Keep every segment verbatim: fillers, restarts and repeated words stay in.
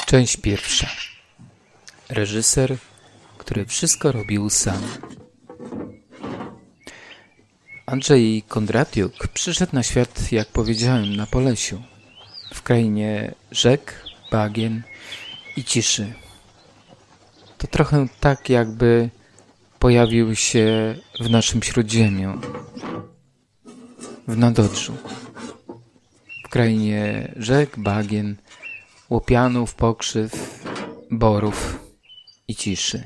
Część pierwsza. Reżyser, który wszystko robił sam. Andrzej Kondratiuk przyszedł na świat, jak powiedziałem, na Polesiu, w krainie rzek, bagien i ciszy. To trochę tak, jakby pojawił się w naszym Śródziemiu, w Nadodrzu, w krainie rzek, bagien, łopianów, pokrzyw, borów i ciszy.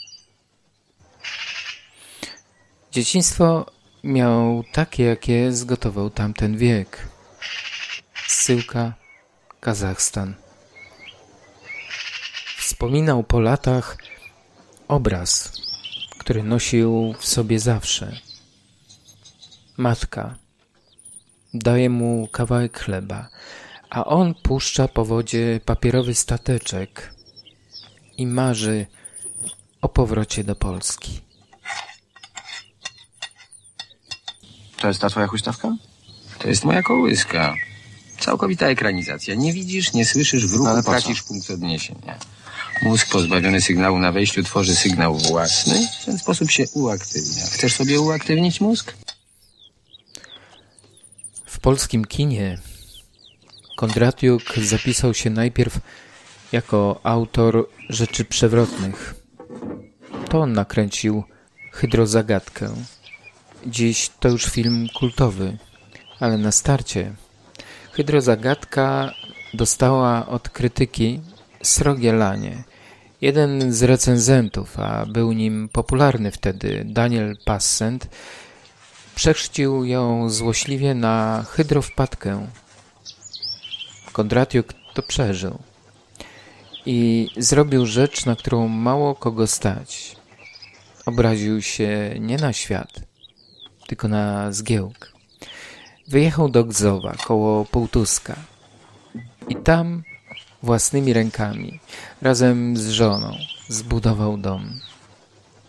Dzieciństwo miał takie, jakie zgotował tamten wiek. Zsyłka, Kazachstan. Wspominał po latach obraz, który nosił w sobie zawsze. Matka daje mu kawałek chleba, a on puszcza po wodzie papierowy stateczek i marzy o powrocie do Polski. To jest ta twoja huśtawka? To jest moja kołyska. Całkowita ekranizacja. Nie widzisz, nie słyszysz, w ruchu Ale po co? tracisz punkt odniesienia. Mózg pozbawiony sygnału na wejściu tworzy sygnał własny. W ten sposób się uaktywnia. Chcesz sobie uaktywnić mózg? W polskim kinie Kondratiuk zapisał się najpierw jako autor rzeczy przewrotnych. To on nakręcił Hydrozagadkę. Dziś to już film kultowy, ale na starcie Hydrozagadka dostała od krytyki srogie lanie. Jeden z recenzentów, a był nim popularny wtedy Daniel Passent, przechrzcił ją złośliwie na hydrowpadkę. Kondratiuk to przeżył i zrobił rzecz, na którą mało kogo stać. Obraził się nie na świat, tylko na zgiełk. Wyjechał do Gzowa, koło Półtuska i tam własnymi rękami, razem z żoną, zbudował dom.